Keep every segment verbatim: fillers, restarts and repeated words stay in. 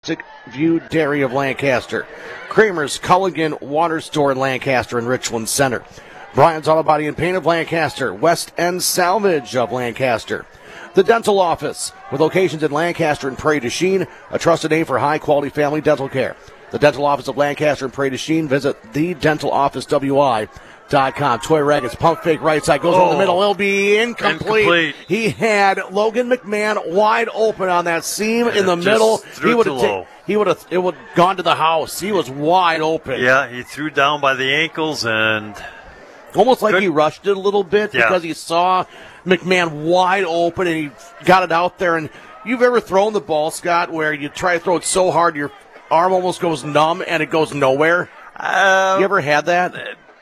Majestic View Dairy of Lancaster, Kramer's Culligan Water Store in Lancaster and Richland Center, Brian's Auto Body and Paint of Lancaster, West End Salvage of Lancaster, the Dental Office, with locations in Lancaster and Prairie du Chien, a trusted name for high-quality family dental care. The Dental Office of Lancaster and Prairie du Chien. Visit the dental office w i dot com. Toy Raggets, pump fake right side, goes oh, over the middle. It'll be incomplete. incomplete. He had Logan McMahon wide open on that seam in the middle. He would have ta- he would have it would have gone to the house. He was wide open. Yeah, he threw down by the ankles and almost like Good. he rushed it a little bit yeah. because he saw McMahon wide open and he got it out there. And you've ever thrown the ball, Scott, where you try to throw it so hard your arm almost goes numb and it goes nowhere? Uh, you ever had that?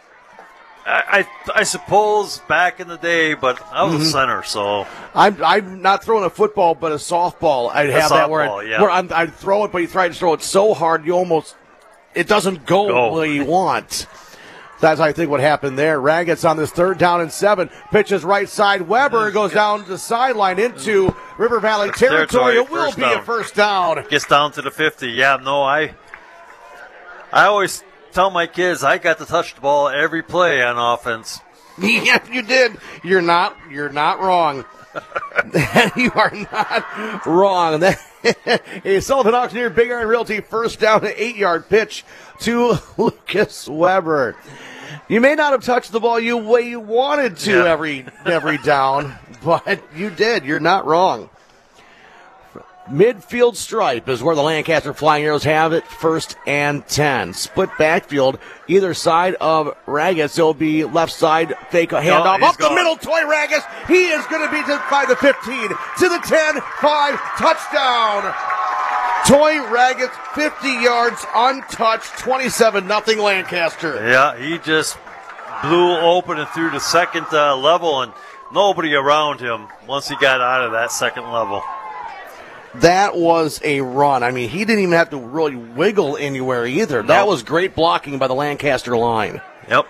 I, I I suppose back in the day, but I was mm-hmm. a center, so I'm I'm not throwing a football, but a softball. I'd have a that where, softball, I, yeah. where I'm, I'd throw it, but you try to throw it so hard you almost it doesn't go, go. where you want. That's, I think, what happened there. Raggets on this third down and seven. Pitches right side. Weber goes down the sideline into River Valley territory. It will be a first down. Gets down to the fifty. Yeah, no, I I always tell my kids I got to touch the ball every play on offense. Yeah, you did. You're not. You're not wrong. You are not wrong. A Sullivan Auctioneer Big Iron Realty first down, an eight-yard pitch to Lucas Weber. You may not have touched the ball you way you wanted to yeah. every every down, but you did. You're not wrong. Midfield stripe is where the Lancaster Flying Arrows have it, first and ten. Split backfield, either side of Raggets. It'll be left side, fake a handoff. No, up gone. the middle, Toy Raggets. He is going to be to by the fifteen, to the ten, five, touchdown. Toy Raggets, fifty yards, untouched, twenty-seven nothing Lancaster. Yeah, he just blew open and through the second uh, level, and nobody around him once he got out of that second level. That was a run. I mean, he didn't even have to really wiggle anywhere either. That nope. was great blocking by the Lancaster line. Yep.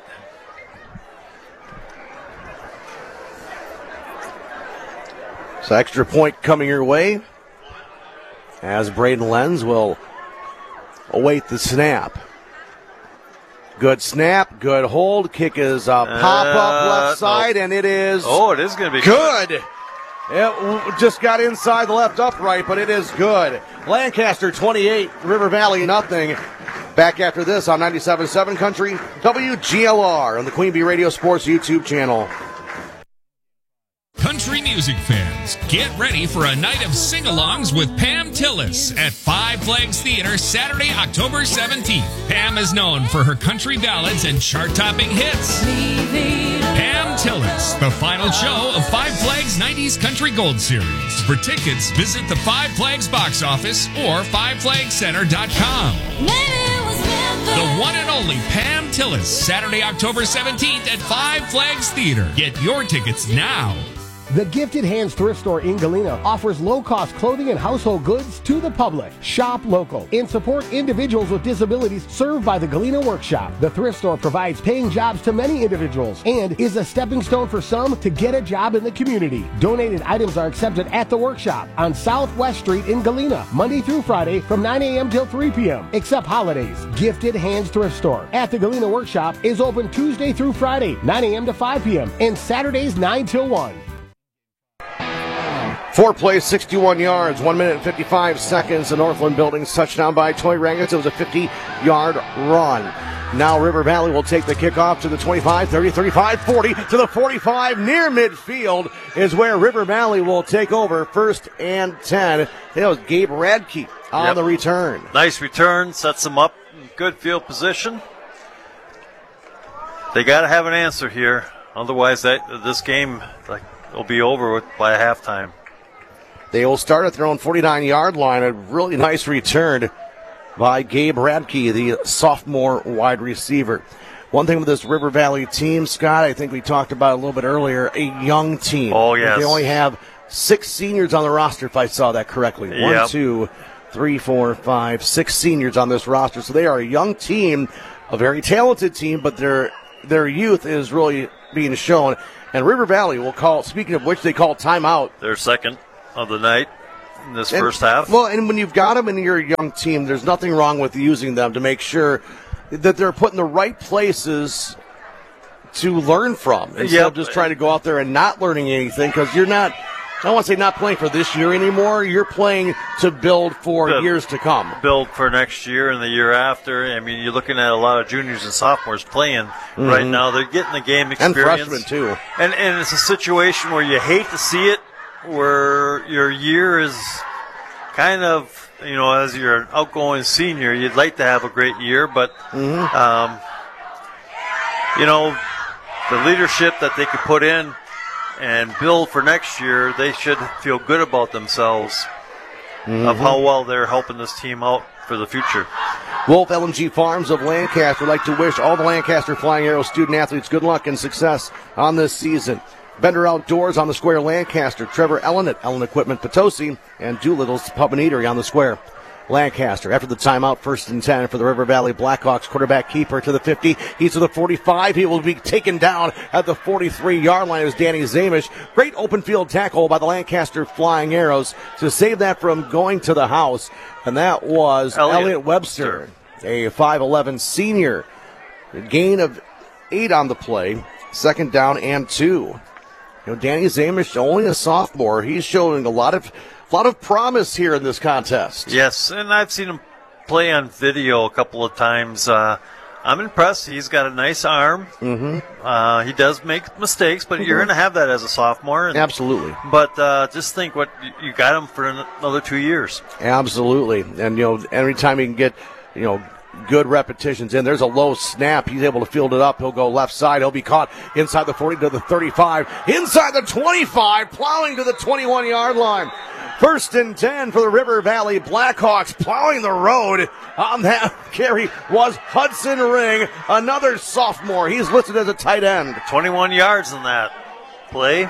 So extra point coming your way as Braden Lenz will await the snap. Good snap, good hold. Kick is a pop-up uh, left side, no. and it is Oh, it is going to be good. good. It just got inside the left upright, but it is good. Lancaster twenty-eight, River Valley nothing. Back after this on ninety-seven point seven Country W G L R on the Queen Bee Radio Sports YouTube channel. Country music fans, get ready for a night of sing-alongs with Pam Tillis at Five Flags Theater Saturday, October seventeenth. Pam is known for her country ballads and chart-topping hits. Pam Tillis, the final show of Five Flags nineties Country Gold Series. For tickets, visit the Five Flags box office or five flags center dot com. The one and only Pam Tillis, Saturday, October seventeenth at Five Flags Theater. Get your tickets now. The Gifted Hands Thrift Store in Galena offers low-cost clothing and household goods to the public. Shop local and support individuals with disabilities served by the Galena Workshop. The thrift store provides paying jobs to many individuals and is a stepping stone for some to get a job in the community. Donated items are accepted at the workshop on Southwest Street in Galena, Monday through Friday from nine a.m. till three p.m., except holidays. Gifted Hands Thrift Store at the Galena Workshop is open Tuesday through Friday, nine a.m. to five p.m., and Saturdays, nine till one. Four plays, sixty-one yards, one minute and fifty-five seconds. The Northland Buildings touchdown by Toy Raggets. It was a fifty-yard run. Now River Valley will take the kickoff to the twenty-five, thirty, thirty-five, forty, to the forty-five. Near midfield is where River Valley will take over, first and ten. That was Gabe Radke on yep. the return. Nice return, sets them up in good field position. They got to have an answer here. Otherwise, that this game like, will be over with by halftime. They will start at their own forty-nine-yard line. A really nice return by Gabe Radke, the sophomore wide receiver. One thing with this River Valley team, Scott, I think we talked about a little bit earlier, a young team. Oh, yes. They only have six seniors on the roster, if I saw that correctly. Yep. One, two, three, four, five, six seniors on this roster. So they are a young team, a very talented team, but their their youth is really being shown. And River Valley will call, speaking of which, they call timeout. Their second of the night. in this and, first half. Well, and when you've got them in your young team, there's nothing wrong with using them to make sure that they're put in the right places to learn from instead yep. of just trying to go out there and not learning anything, because you're not, I don't want to say not playing for this year anymore. You're playing to build for Build, years to come. Build for next year and the year after. I mean, you're looking at a lot of juniors and sophomores playing mm-hmm. right now. They're getting the game experience. And freshmen, too. And, and it's a situation where you hate to see it, where your year is kind of, you know, as you're an outgoing senior, you'd like to have a great year, but, mm-hmm. um, you know, the leadership that they could put in and build for next year, they should feel good about themselves mm-hmm. of how well they're helping this team out for the future. Wolf L and G Farms of Lancaster would like to wish all the Lancaster Flying Arrow student athletes good luck and success on this season. Bender Outdoors on the Square, Lancaster. Trevor Ellen at Ellen Equipment, Potosi. And Doolittle's Pub and Eatery on the Square, Lancaster. After the timeout, first and ten for the River Valley Blackhawks. Quarterback keeper to the fifty. He's to the forty-five. He will be taken down at the forty-three-yard line. It was Danny Zamish. Great open field tackle by the Lancaster Flying Arrows to save that from going to the house. And that was Elliot, Elliot Webster, a five eleven senior. A gain of eight on the play. Second down and two. You know, Danny Zamish, only a sophomore. He's showing a lot of a lot of promise here in this contest. Yes, and I've seen him play on video a couple of times. Uh, I'm impressed. He's got a nice arm. Mm-hmm. Uh, he does make mistakes, but mm-hmm. you're going to have that as a sophomore. And, Absolutely. But uh, just think what you got him for another two years. Absolutely. And, you know, every time he can get, you know, good repetitions in. There's a low snap. He's able to field it up. He'll go left side. He'll be caught inside the forty to the thirty-five. Inside the twenty-five. Plowing to the twenty-one-yard line. First and ten for the River Valley Blackhawks. Plowing the road on that carry was Hudson Ring, another sophomore. He's listed as a tight end. twenty-one yards in that play.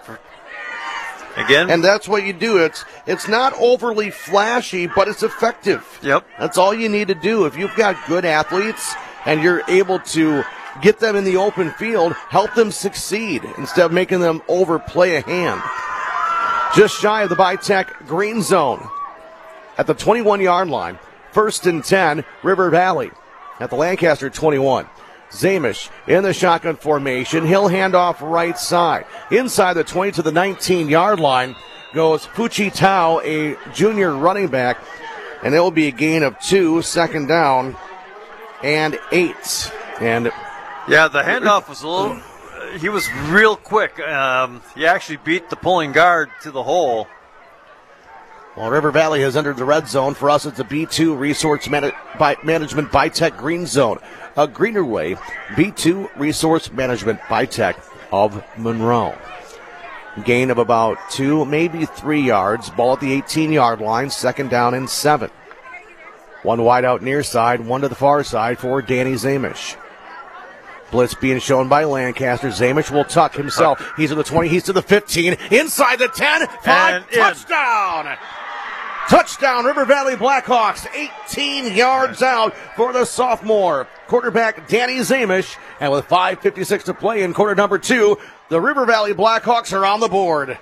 Again. And that's what you do. It's it's not overly flashy, but it's effective. Yep. That's all you need to do. If you've got good athletes and you're able to get them in the open field, help them succeed instead of making them overplay a hand. Just shy of the Bitech green zone at the twenty-one-yard line. First and ten, River Valley at the Lancaster twenty-one. Zamish in the shotgun formation. He'll hand off right side. Inside the twenty to the nineteen-yard line goes Fuchi Tao, a junior running back. And it will be a gain of two, second down and eight. And yeah, the handoff was a little, he was real quick. Um, he actually beat the pulling guard to the hole. Well, River Valley has entered the red zone. For us, it's a B two Resource Man- by Management Bitech Green Zone. A greener way, B two Resource Management Bitech of Monroe. Gain of about two, maybe three yards. Ball at the eighteen-yard line, second down and seven. One wide out near side, one to the far side for Danny Zamish. Blitz being shown by Lancaster. Zamish will tuck himself. He's to the twenty, he's to the fifteen, inside the ten, five, and touchdown! In. Touchdown, River Valley Blackhawks, eighteen yards out for the sophomore. Quarterback Danny Zamish, and with five fifty-six to play in quarter number two, the River Valley Blackhawks are on the board.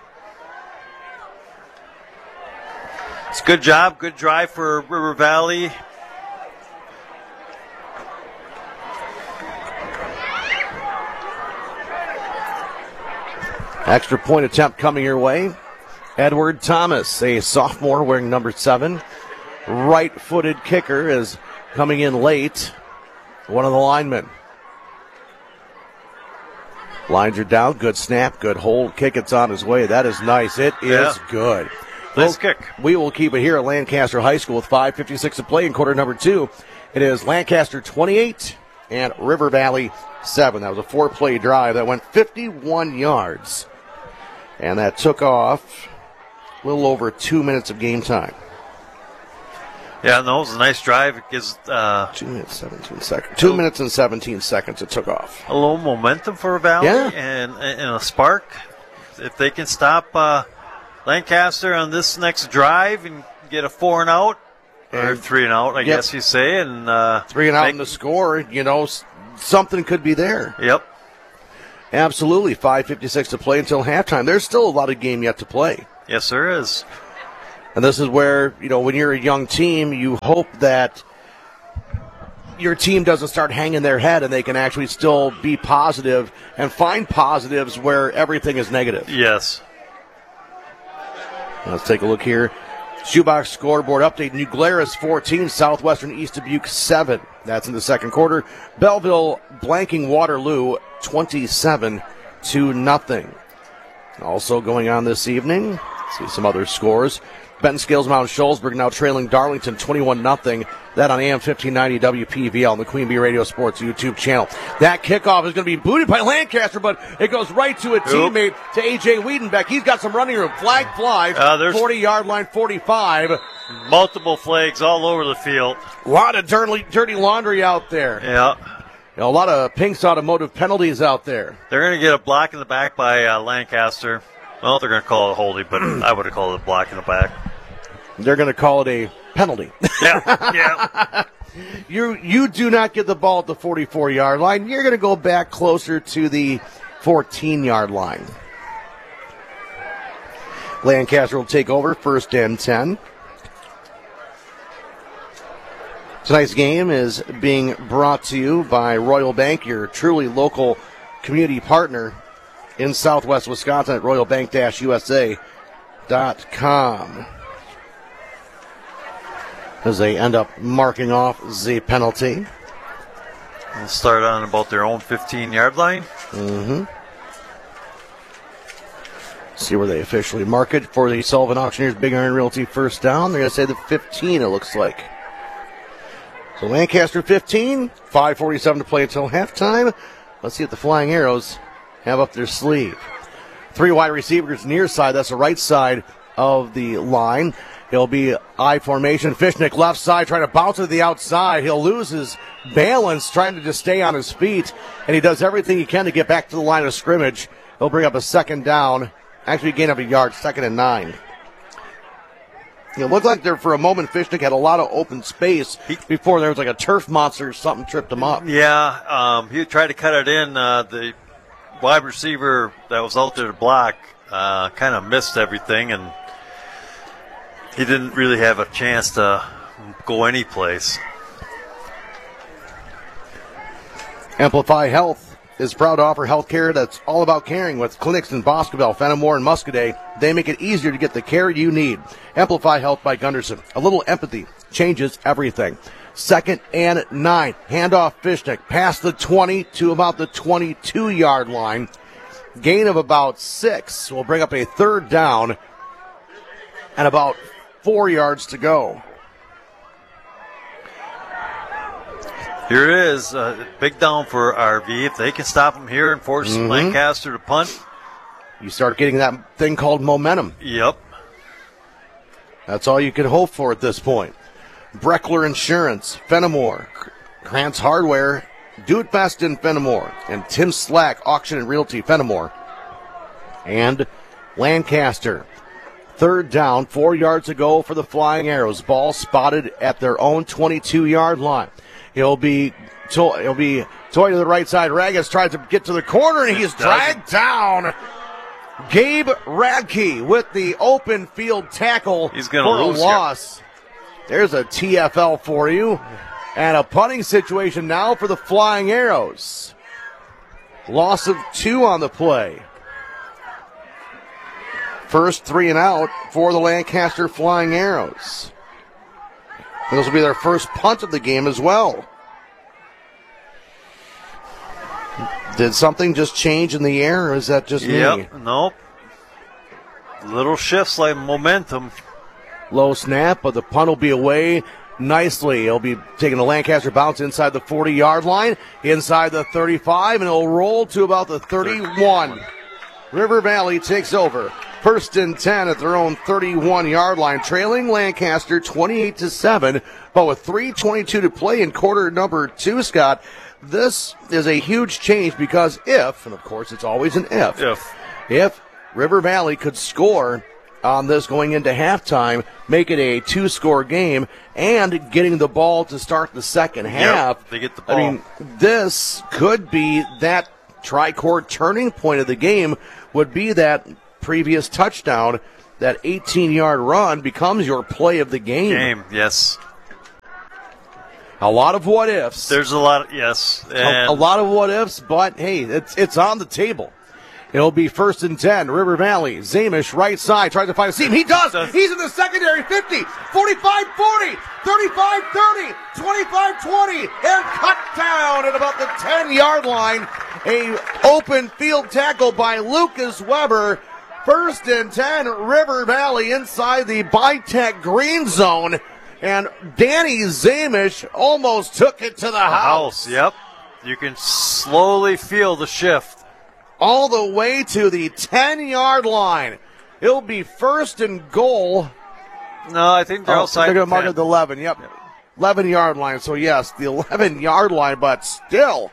It's a good job, good drive for River Valley. Extra point attempt coming your way. Edward Thomas, a sophomore wearing number seven. Right-footed kicker is coming in late. One of the linemen. Lines are down. Good snap. Good hold. Kick. It's on his way. That is nice. It is yeah. good. Nice well, kick. We will keep it here at Lancaster High School with five fifty-six to play in quarter number two. It is Lancaster twenty-eight and River Valley seven. That was a four-play drive that went fifty-one yards. And that took off a little over two minutes of game time. Yeah, no, it was a nice drive. It gives uh, two minutes seventeen seconds. Two minutes and seventeen seconds. It took off. A little momentum for Valley, yeah. and and a spark. If they can stop uh, Lancaster on this next drive and get a four and out, and or three and out, I yep. guess you say, and uh, three and out in the score, you know, something could be there. Yep. Absolutely. five fifty-six to play until halftime. There's still a lot of game yet to play. Yes, there is. And this is where, you know, when you're a young team, you hope that your team doesn't start hanging their head and they can actually still be positive and find positives where everything is negative. Yes. Let's take a look here. Shoebox scoreboard update. New Glarus fourteen, Southwestern East Dubuque seven. That's in the second quarter. Belleville blanking Waterloo twenty-seven to nothing. Also going on this evening, let's see some other scores. Benton Scales Mount Shullsburg now trailing Darlington twenty-one nothing. That on A M fifteen ninety W P V L on the Queen Bee Radio Sports YouTube channel. That kickoff is going to be booted by Lancaster, but it goes right to a teammate, to A J Wiedenbeck. He's got some running room. Flag flies, uh, forty-yard line, forty-five. Multiple flags all over the field. A lot of dirty, dirty laundry out there. Yeah. You know, a lot of Pink's automotive penalties out there. They're going to get a block in the back by uh, Lancaster. Well, they're going to call it a holding, but I would have called it a block in the back. They're going to call it a penalty. Yeah, yeah. You you do not get the ball at the forty-four-yard line. You're going to go back closer to the fourteen-yard line. Lancaster will take over, first and ten. Tonight's game is being brought to you by Royal Bank, your truly local community partner in Southwest Wisconsin at royal bank dash u s a dot com. As they end up marking off the penalty. They'll start on about their own fifteen-yard line. Mm-hmm. See where they officially mark it for the Sullivan Auctioneers Big Iron Realty first down. They're going to say the fifteen, it looks like. So Lancaster fifteen, five forty-seven to play until halftime. Let's see what the Flying Arrows have up their sleeve. Three wide receivers near side. That's the right side of the line. He'll be I formation. Fishnick left side trying to bounce to the outside. He'll lose his balance trying to just stay on his feet. And he does everything he can to get back to the line of scrimmage. He'll bring up a second down. Actually gain up a yard, second and nine. It looked like there for a moment Fishnick had a lot of open space before there was like a turf monster or something tripped him up. Yeah, um, he tried to cut it in. Uh, the wide receiver that was out there to block uh, kind of missed everything, and he didn't really have a chance to go any place. Amplify Health is proud to offer health care that's all about caring with clinics in Boscobel, Fenimore, and Muscoda. They make it easier to get the care you need. Amplify Health by Gunderson. A little empathy changes everything. Second and nine. Handoff Fishnick past the twenty to about the twenty-two-yard line. Gain of about six will bring up a third down and about four yards to go. Here it is, uh, big down for R V. If they can stop him here and force mm-hmm. Lancaster to punt, you start getting that thing called momentum. Yep. That's all you can hope for at this point. Breckler Insurance, Fenimore, Krantz Hardware, Do It Best in Fenimore, and Tim Slack, Auction and Realty Fenimore, and Lancaster. Third down, four yards to go for the Flying Arrows. Ball spotted at their own twenty-two-yard line. He'll be to- he'll be toy to the right side. Ragas tries to get to the corner, and he's dragged down. Gabe Radke with the open field tackle he's gonna for lose a loss. Here. There's a T F L for you. And a punting situation now for the Flying Arrows. Loss of two on the play. First three and out for the Lancaster Flying Arrows. And this will be their first punt of the game as well. Did something just change in the air, or is that just yep, me? Nope. Little shifts like momentum. Low snap, but the punt will be away nicely. He'll be taking a Lancaster bounce inside the forty-yard line, inside the thirty-five, and it'll roll to about the thirty-one. River Valley takes over. First and ten at their own thirty-one-yard line, trailing Lancaster twenty-eight to seven, but with three twenty-two to play in quarter number two, Scott, this is a huge change because if, and of course it's always an if, if, if River Valley could score on this going into halftime, make it a two-score game, and getting the ball to start the second half. Yep, they get the ball. I mean, this could be that tricord turning point of the game, would be that previous touchdown that eighteen-yard run becomes your play of the game. Game, yes. A lot of what ifs. There's a lot of, yes. A, a lot of what ifs, but hey, it's it's on the table. It'll be first and ten, River Valley. Zamish, right side, tries to find a seam. He does! He's in the secondary, fifty, forty-five forty, thirty-five thirty, twenty-five twenty, and cut down at about the ten-yard line. A open field tackle by Lucas Weber. First and ten, River Valley inside the Bitech green zone. And Danny Zamish almost took it to the, the house. house. Yep. You can slowly feel the shift. All the way to the ten-yard line. It'll be first and goal. No, I think they're oh, outside. They're going to mark ten. it the eleven. Yep. yep. eleven-yard line. So, yes, the eleven-yard line, but still.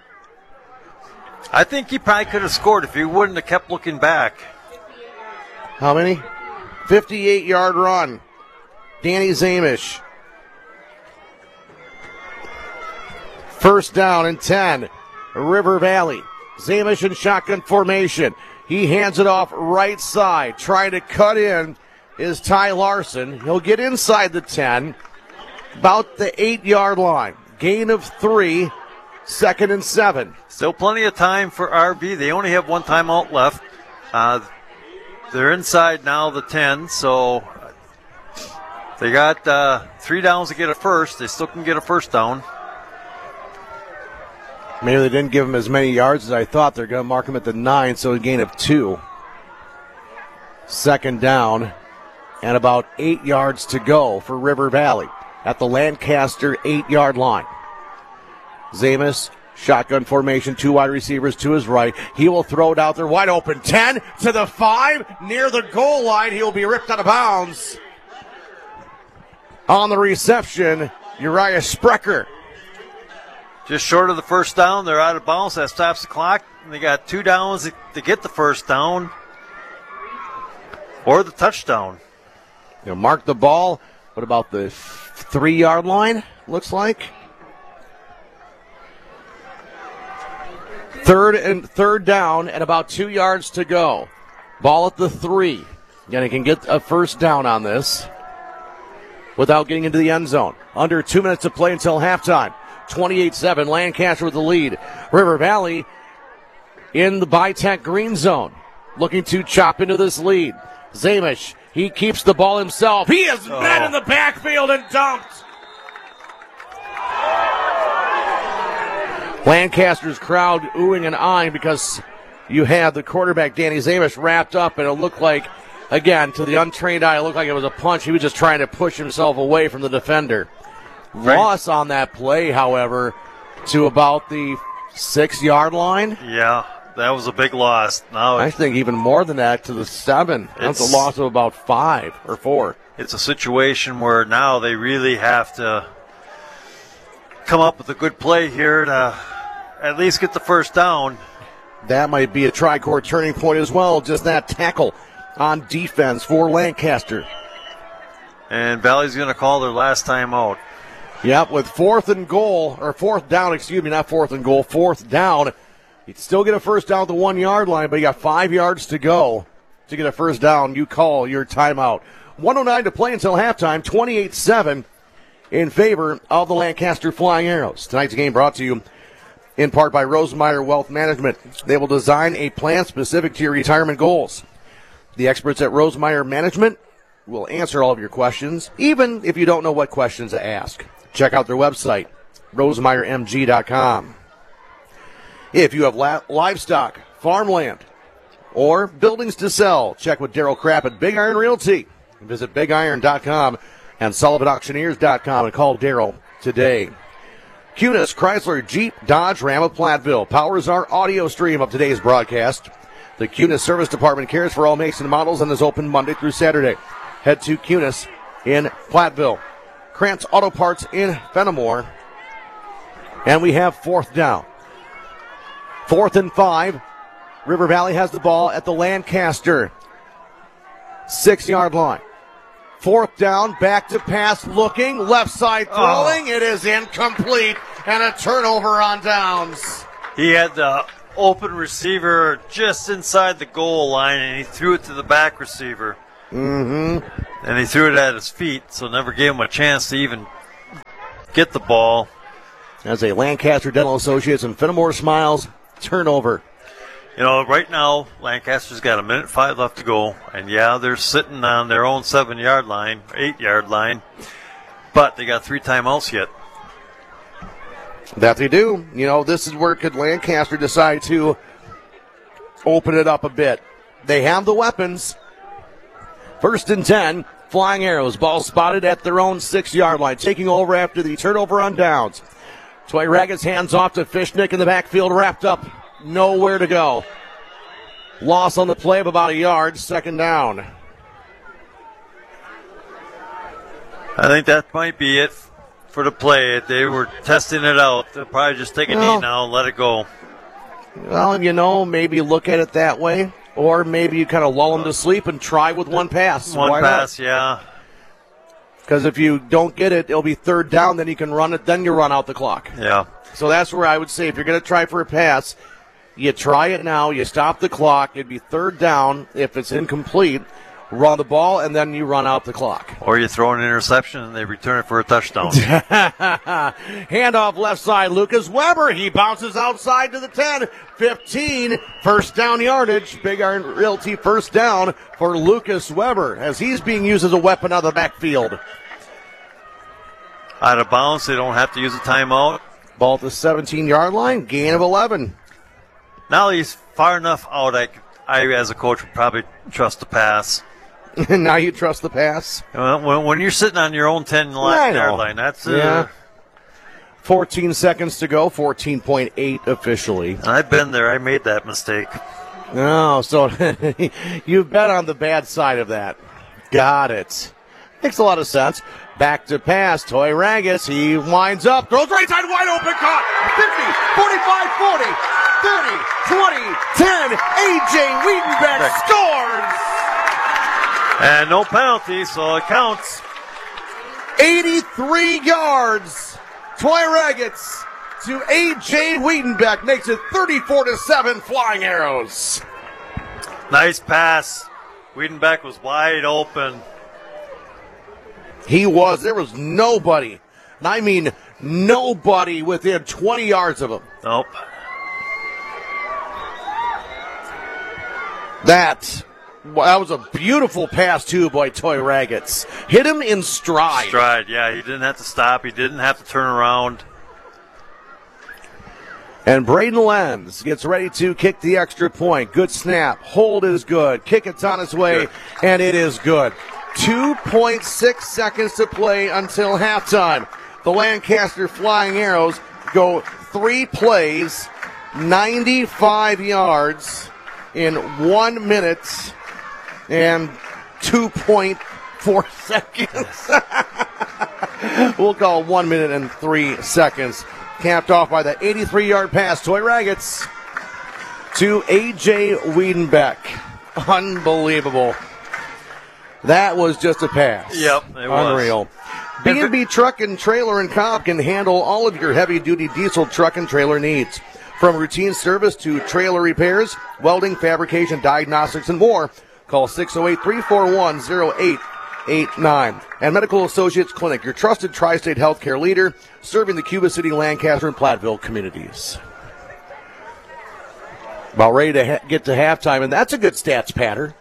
I think he probably could have scored if he wouldn't have kept looking back. How many? fifty-eight-yard run. Danny Zamish. First down and ten. River Valley. Zamish in shotgun formation. He hands it off right side. Trying to cut in is Ty Larson. He'll get inside the ten. About the eight-yard line. Gain of three. Second and seven. Still plenty of time for R V. They only have one timeout left. Uh, they're inside now the ten, so they got uh, three downs to get a first. They still can get a first down. Maybe they didn't give him as many yards as I thought. They're going to mark him at the nine, so a gain of two. Second down, and about eight yards to go for River Valley at the Lancaster eight-yard line. Zamish, shotgun formation, two wide receivers to his right. He will throw it out there wide open. ten to the five, near the goal line. He'll be ripped out of bounds. On the reception, Uriah Sprecher. Just short of the first down. They're out of bounds. That stops the clock. And they got two downs to get the first down or the touchdown. You'll mark the ball. What about the three-yard line, looks like? Third and third down and about two yards to go. Ball at the three. And he can get a first down on this without getting into the end zone. Under two minutes to play until halftime. twenty-eight seven, Lancaster with the lead. River Valley in the Bitech green zone, looking to chop into this lead. Zamish, he keeps the ball himself. He is oh. met in the backfield and dumped. Lancaster's crowd oohing and eyeing because you had the quarterback, Danny Zamish, wrapped up, and it looked like, again, to the untrained eye, it looked like it was a punch. He was just trying to push himself away from the defender. Right. Loss on that play, however, to about the six-yard line. Yeah, that was a big loss. Now I think even more than that, to the seven. That's a loss of about five or four. It's a situation where now they really have to come up with a good play here to at least get the first down. That might be a tri-court turning point as well, just that tackle on defense for Lancaster. And Valley's going to call their last time out. Yep, with fourth and goal, or fourth down, excuse me, not fourth and goal, fourth down. You'd still get a first down at the one-yard line, but you got five yards to go to get a first down. You call your timeout. one oh nine to play until halftime, twenty-eight seven in favor of the Lancaster Flying Arrows. Tonight's game brought to you in part by Rosemeyer Wealth Management. They will design a plan specific to your retirement goals. The experts at Rosemeyer Management will answer all of your questions, even if you don't know what questions to ask. Check out their website, rosemeyer m g dot com. If you have la- livestock, farmland, or buildings to sell, check with Daryl Krapp at Big Iron Realty. Visit big iron dot com and sullivan auctioneers dot com and call Daryl today. Cunis Chrysler Jeep Dodge Ram of Platteville powers our audio stream of today's broadcast. The Cunis Service Department cares for all makes and models and is open Monday through Saturday. Head to Cunis in Platteville. Krantz Auto Parts in Fenimore. And we have fourth down. Fourth and five. River Valley has the ball at the Lancaster six-yard line. Fourth down, back to pass looking, left side throwing. Oh. It is incomplete and a turnover on downs. He had the open receiver just inside the goal line and he threw it to the back receiver. Mm-hmm. And he threw it at his feet, so never gave him a chance to even get the ball. As a Lancaster Dental Associates and Fenimore Smiles turnover. You know, right now, Lancaster's got a minute five left to go. And, yeah, they're sitting on their own seven-yard line, eight-yard line. But they got three timeouts yet. That they do. You know, this is where could Lancaster decide to open it up a bit. They have the weapons. First and ten, Flying Arrows. Ball spotted at their own six-yard line. Taking over after the turnover on downs. Toy Raggets hands off to Fishnick in the backfield, wrapped up. Nowhere to go. Loss on the play of about a yard. Second down. I think that might be it for the play. They were testing it out. They'll probably just take a Well, knee now and let it go. Well, you know, maybe look at it that way. Or maybe you kind of lull them to sleep and try with one pass. One Why pass, yeah. Because if you don't get it, it'll be third down, then you can run it, then you run out the clock. Yeah. So that's where I would say if you're going to try for a pass, you try it now, you stop the clock, it'd be third down. If it's incomplete, run the ball, and then you run out the clock. Or you throw an interception and they return it for a touchdown. Handoff left side, Lucas Weber. He bounces outside to the ten, fifteen. First down yardage. Big Iron Realty first down for Lucas Weber as he's being used as a weapon out of the backfield. Out of bounds, they don't have to use a timeout. Ball at the seventeen-yard line, gain of eleven. Now he's far enough out, I, I as a coach, would probably trust the pass. Now you trust the pass? Well, when, when you're sitting on your own ten-yard line, that's... Uh, yeah. fourteen seconds to go, fourteen point eight officially. I've been there. I made that mistake. Oh, so you bet on the bad side of that. Got it. Makes a lot of sense. Back to pass. Toy Raggis. He winds up. Throws right side wide open. Caught. fifty, forty-five, forty, thirty, twenty, ten. A J Wiedenbeck scores. And no penalty, so it counts. eighty-three yards. Toy Raggets to A J Wiedenbeck makes it thirty-four to seven Flying Arrows. Nice pass. Wiedenbeck was wide open. He was. There was nobody. And I mean nobody within twenty yards of him. Nope. That, that was a beautiful pass, too, by Toy Raggets. Hit him in stride. Stride, yeah. He didn't have to stop. He didn't have to turn around. And Braden Lenz gets ready to kick the extra point. Good snap. Hold is good. Kick it's on its way, and it is good. two point six seconds to play until halftime. The Lancaster Flying Arrows go three plays, ninety-five yards in one minute and two point four seconds. We'll call one minute and three seconds. Capped off by the eighty-three-yard pass. Toy Raggets to A J Wiedenbeck. Unbelievable. That was just a pass. Yep, it was. Unreal. B and B Truck and Trailer and Cobb can handle all of your heavy-duty diesel truck and trailer needs. From routine service to trailer repairs, welding, fabrication, diagnostics, and more. Call six oh eight, three four one, oh eight eight nine. And Medical Associates Clinic, your trusted tri-state healthcare leader, serving the Cuba City, Lancaster, and Platteville communities. About ready to ha- get to halftime, and that's a good stats pattern.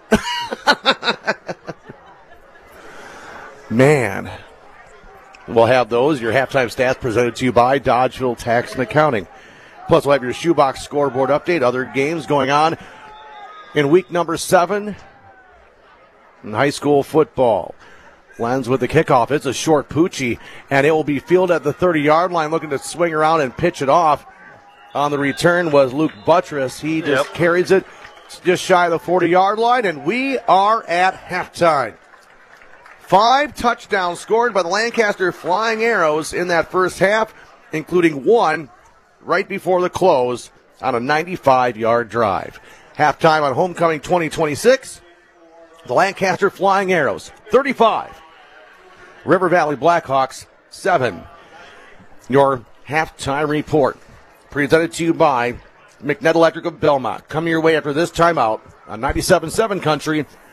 Man. We'll have those, your halftime stats presented to you by Dodgeville Tax and Accounting. Plus, we'll have your shoebox scoreboard update, other games going on in week number seven in high school football. Lenz with the kickoff. It's a short Poochie, and it will be fielded at the thirty-yard line, looking to swing around and pitch it off. On the return was Luke Buttress. He just Yep. carries it just shy of the forty-yard line, and we are at halftime. Five touchdowns scored by the Lancaster Flying Arrows in that first half, including one right before the close on a ninety-five-yard drive. Halftime on Homecoming twenty twenty-six, the Lancaster Flying Arrows, thirty-five. River Valley Blackhawks, seven. Your halftime report presented to you by McNett Electric of Belmont. Come your way after this timeout on ninety-seven point seven Country,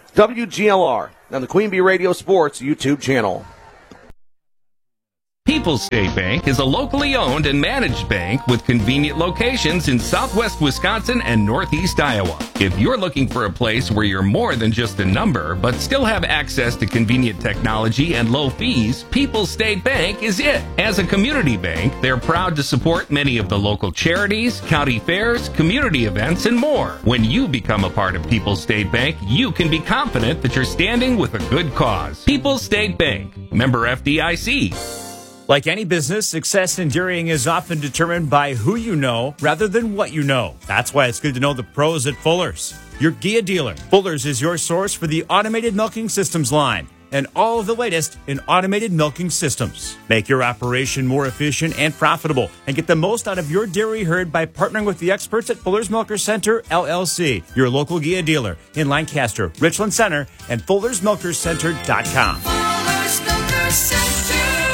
W G L R on the Queen Bee Radio Sports YouTube channel. People's State Bank is a locally owned and managed bank with convenient locations in southwest Wisconsin and northeast Iowa. If you're looking for a place where you're more than just a number, but still have access to convenient technology and low fees, People's State Bank is it. As a community bank, they're proud to support many of the local charities, county fairs, community events, and more. When you become a part of People's State Bank, you can be confident that you're standing with a good cause. People's State Bank, member F D I C. Like any business, success enduring is often determined by who you know rather than what you know. That's why it's good to know the pros at Fuller's. Your G I A dealer. Fuller's is your source for the automated milking systems line and all of the latest in automated milking systems. Make your operation more efficient and profitable and get the most out of your dairy herd by partnering with the experts at Fuller's Milker Center, L L C, your local G I A dealer in Lancaster, Richland Center, and Fuller's Milker Center dot com. Fuller's Milker Center.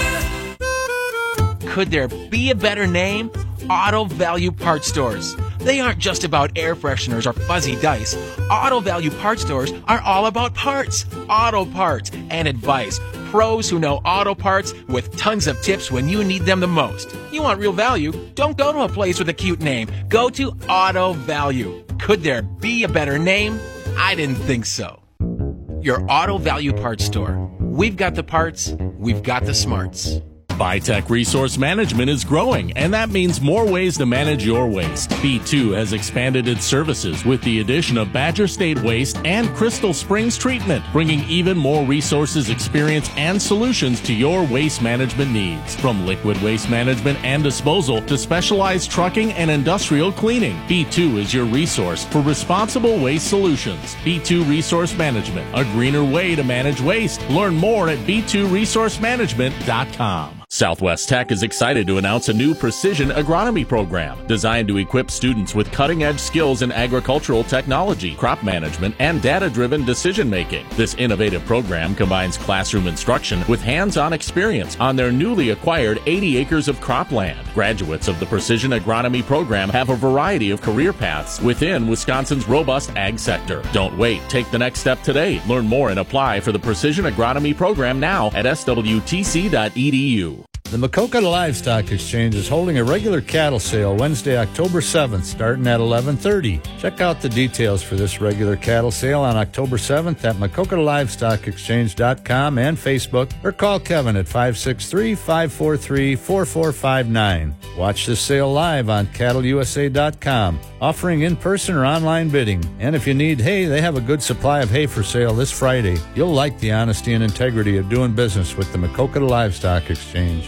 Could there be a better name? Auto Value Parts Stores. They aren't just about air fresheners or fuzzy dice. Auto Value Parts Stores are all about parts, auto parts, and advice. Pros who know auto parts with tons of tips when you need them the most. You want real value? Don't go to a place with a cute name. Go to Auto Value. Could there be a better name? I didn't think so. Your Auto Value Parts Store. We've got the parts, we've got the smarts. Bitech Resource Management is growing, and that means more ways to manage your waste. B two has expanded its services with the addition of Badger State Waste and Crystal Springs Treatment, bringing even more resources, experience, and solutions to your waste management needs. From liquid waste management and disposal to specialized trucking and industrial cleaning, B two is your resource for responsible waste solutions. B two Resource Management, a greener way to manage waste. Learn more at b two resource management dot com. Southwest Tech is excited to announce a new precision agronomy program designed to equip students with cutting-edge skills in agricultural technology, crop management, and data-driven decision-making. This innovative program combines classroom instruction with hands-on experience on their newly acquired eighty acres of cropland. Graduates of the Precision Agronomy program have a variety of career paths within Wisconsin's robust ag sector. Don't wait. Take the next step today. Learn more and apply for the Precision Agronomy program now at s w t c dot e d u. The Maquoketa Livestock Exchange is holding a regular cattle sale Wednesday, October seventh, starting at eleven thirty. Check out the details for this regular cattle sale on October seventh at maquoketa livestock exchange dot com and Facebook, or call Kevin at five six three, five four three, four four five nine. Watch this sale live on cattle u s a dot com, offering in-person or online bidding. And if you need hay, they have a good supply of hay for sale this Friday. You'll like the honesty and integrity of doing business with the Maquoketa Livestock Exchange.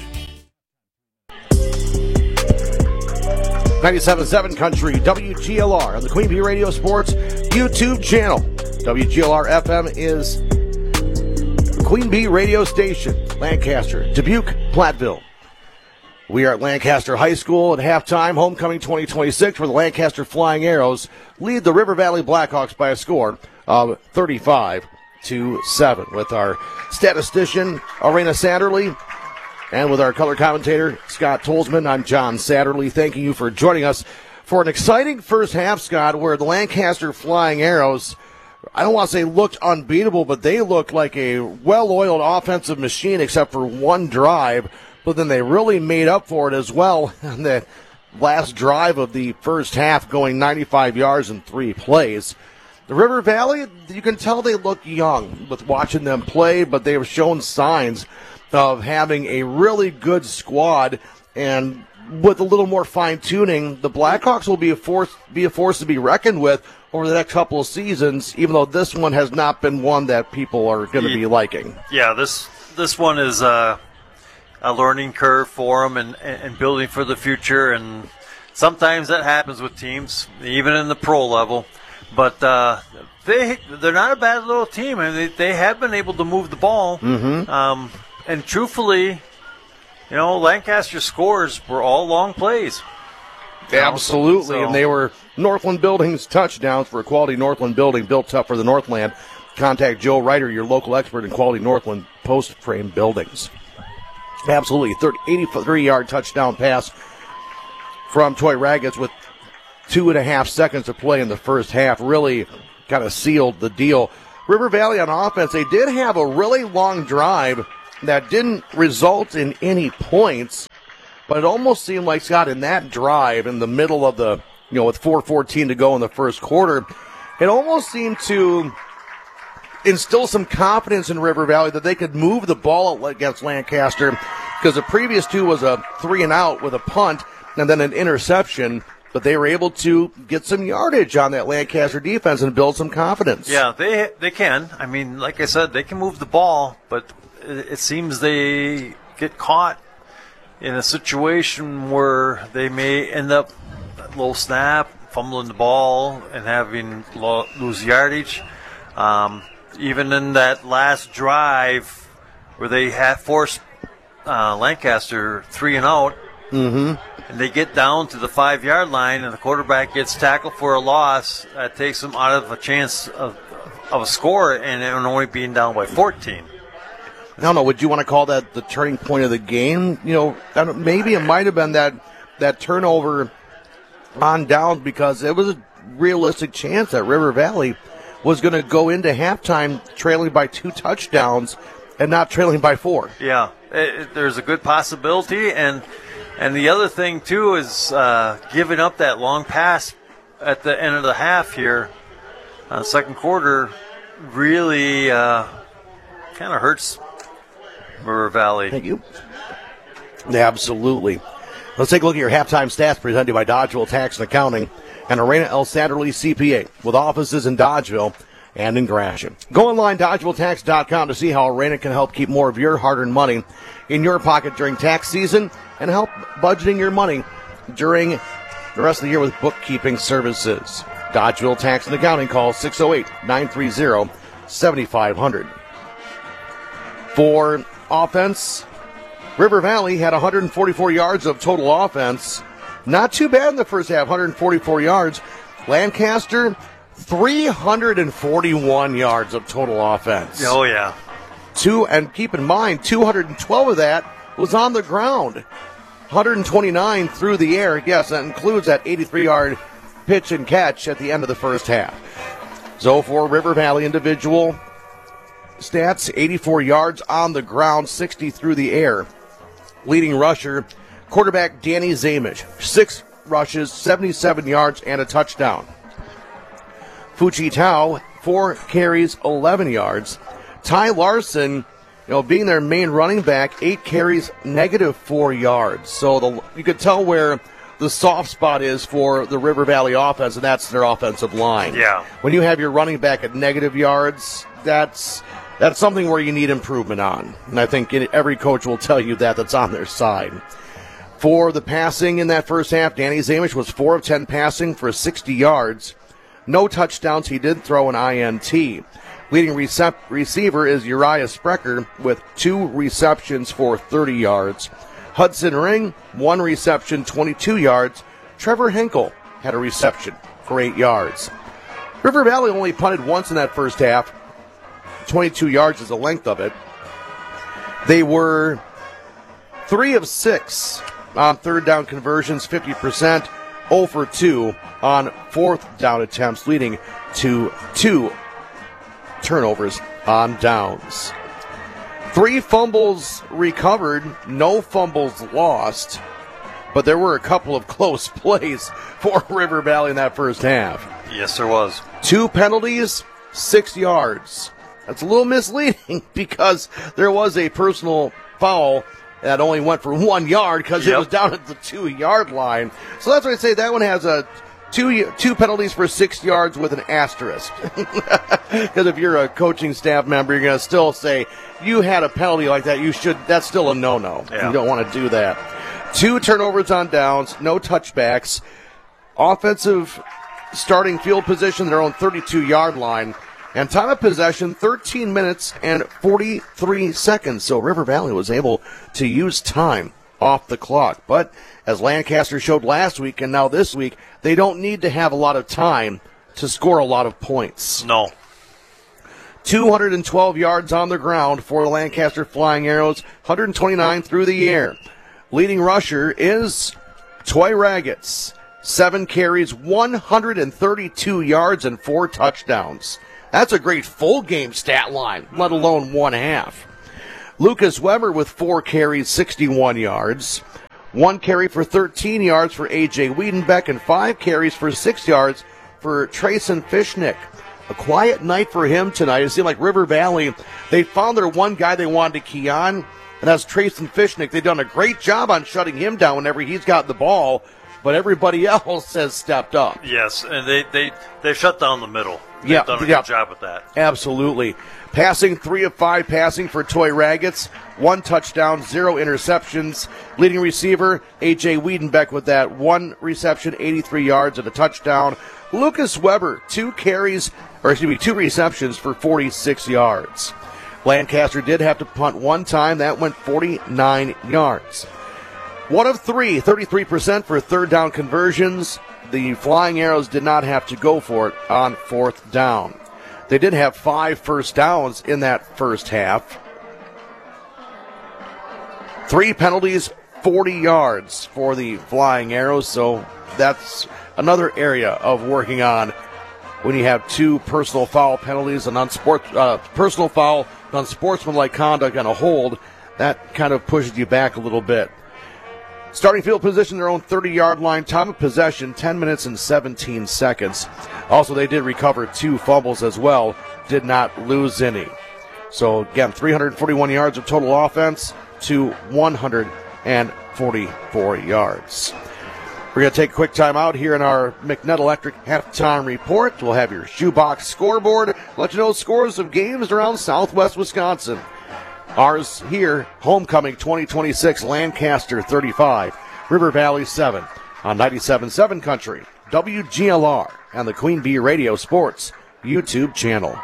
ninety-seven point seven Country, W G L R on the Queen Bee Radio Sports YouTube channel. W G L R F M is Queen Bee Radio Station, Lancaster, Dubuque, Platteville. We are at Lancaster High School at halftime, homecoming twenty twenty-six, where the Lancaster Flying Arrows lead the River Valley Blackhawks by a score of thirty-five to seven. With our statistician, Arena Sanderly, and with our color commentator, Scott Tolzman, I'm John Satterley, thanking you for joining us for an exciting first half, Scott, where the Lancaster Flying Arrows, I don't want to say looked unbeatable, but they looked like a well-oiled offensive machine except for one drive, but then they really made up for it as well on the last drive of the first half, going ninety-five yards in three plays. The River Valley, you can tell they look young with watching them play, but they have shown signs of having a really good squad, and with a little more fine-tuning, the Blackhawks will be a force be a force to be reckoned with over the next couple of seasons, even though this one has not been one that people are going to be liking. Yeah, this this one is a, a learning curve for them and, and building for the future, and sometimes that happens with teams, even in the pro level. But uh, they, they're not a bad little team, and they, they have been able to move the ball. Mm-hmm. Um, and truthfully, you know, Lancaster's scores were all long plays. Absolutely, so, and they were Northland Buildings touchdowns for a quality Northland building built up for the Northland. Contact Joe Ryder, your local expert in quality Northland post-frame buildings. Absolutely, eighty-three-yard touchdown pass from Toy Raggets with two and a half seconds to play in the first half really kind of sealed the deal River Valley on offense, they did have a really long drive that didn't result in any points, but it almost seemed like, Scott, in that drive in the middle of the, you know, with four fourteen to go in the first quarter, it almost seemed to instill some confidence in River Valley that they could move the ball against Lancaster, because the previous two was a three and out with a punt and then an interception, but they were able to get some yardage on that Lancaster defense and build some confidence. Yeah, they they can. I mean, like I said, they can move the ball, but it, it seems they get caught in a situation where they may end up low snap, fumbling the ball, and having lo- lose yardage. Um, even in that last drive where they had forced uh, Lancaster three and out, mm-hmm. and they get down to the five-yard line, and the quarterback gets tackled for a loss, that takes them out of a chance of, of a score, and it only being down by fourteen. I don't know. Would you want to call that the turning point of the game? You know, I don't, maybe it might have been that that turnover on down, because it was a realistic chance that River Valley was going to go into halftime trailing by two touchdowns and not trailing by four. Yeah, it, it, there's a good possibility, and and the other thing too is uh, giving up that long pass at the end of the half here, uh, second quarter, really uh, kind of hurts River Valley. Thank you. Absolutely. Let's take a look at your halftime stats presented by Dodgeville Tax and Accounting and Arena El Sanderly C P A, with offices in Dodgeville and in Gratiot. Go online, Dodgeville Tax dot com, to see how Arena can help keep more of your hard-earned money in your pocket during tax season and help budgeting your money during the rest of the year with bookkeeping services. Dodgeville Tax and Accounting, call six oh eight, nine three zero, seven five zero zero. For offense, River Valley had one hundred forty-four yards of total offense. Not too bad in the first half, one hundred forty-four yards. Lancaster, three hundred forty-one yards of total offense. Oh, yeah. Two, and keep in mind, two hundred twelve of that was on the ground. one hundred twenty-nine through the air. Yes, that includes that eighty-three-yard pitch and catch at the end of the first half. So for River Valley individual stats, eighty-four yards on the ground, sixty through the air. Leading rusher, quarterback Danny Zamish, six rushes, seventy-seven yards, and a touchdown. Fuchi Tao, four carries, eleven yards. Ty Larson, you know, being their main running back, eight carries, negative four yards. So the, you could tell where the soft spot is for the River Valley offense, and that's their offensive line. Yeah. When you have your running back at negative yards, that's that's something where you need improvement on. And I think every coach will tell you that that's on their side. For the passing in that first half, Danny Zamish was four of ten passing for sixty yards. No touchdowns. He did throw an I N T. Leading recep- receiver is Uriah Sprecher with two receptions for thirty yards. Hudson Ring, one reception, twenty-two yards. Trevor Henkel had a reception for eight yards. River Valley only punted once in that first half. twenty-two yards is the length of it. They were three of six on third down conversions, fifty percent, zero for two on fourth down attempts, leading to two turnovers on downs. Three fumbles recovered, no fumbles lost, but there were a couple of close plays for River Valley in that first half. Yes, there was. Two penalties, six yards. That's a little misleading because there was a personal foul that only went for one yard because Yep. it was down at the two-yard line. So that's why I say that one has a two two penalties for six yards with an asterisk. Because if you're a coaching staff member, you're going to still say, you had a penalty like that, you should. That's still a no-no. Yeah. You don't want to do that. Two turnovers on downs, no touchbacks. Offensive starting field position, their own thirty-two-yard line. And time of possession, thirteen minutes and forty-three seconds. So River Valley was able to use time off the clock. But as Lancaster showed last week and now this week, they don't need to have a lot of time to score a lot of points. No. two hundred twelve yards on the ground for the Lancaster Flying Arrows, one hundred twenty-nine through the air. Leading rusher is Toy Raggets. Seven carries, one hundred thirty-two yards, and four touchdowns. That's a great full game stat line, let alone one half. Lucas Weber with four carries, sixty-one yards. One carry for thirteen yards for A J Wiedenbeck, and five carries for six yards for Trayson Fishnick. A quiet night for him tonight. It seemed like River Valley, they found their one guy they wanted to key on, and that's Trayson Fishnick. They've done a great job on shutting him down whenever he's got the ball, but everybody else has stepped up. Yes, and they, they, they shut down the middle. They've yeah, done a yeah. good job with that. Absolutely. Passing, three of five passing for Toy Raggets. One touchdown, zero interceptions. Leading receiver, A J Wiedenbeck with that one reception, eighty-three yards and a touchdown. Lucas Weber, two carries, or excuse me, two receptions for forty-six yards. Lancaster did have to punt one time. That went forty-nine yards. One of three, thirty-three percent for third down conversions. The Flying Arrows did not have to go for it on fourth down. They did have five first downs in that first half. Three penalties, forty yards for the Flying Arrows, so that's another area of working on when you have two personal foul penalties, an unsport, uh, personal foul, unsportsmanlike conduct, and a hold. That kind of pushes you back a little bit. Starting field position, their own thirty-yard line. Time of possession, ten minutes and seventeen seconds. Also, they did recover two fumbles as well. Did not lose any. So, again, three hundred forty-one yards of total offense to one hundred forty-four yards. We're going to take a quick time out here in our McNutt Electric halftime report. We'll have your shoebox scoreboard. Let you know scores of games around southwest Wisconsin. Ours here, homecoming twenty twenty-six, Lancaster thirty-five, River Valley seven on ninety-seven point seven Country, W G L R, and the Queen Bee Radio Sports YouTube channel.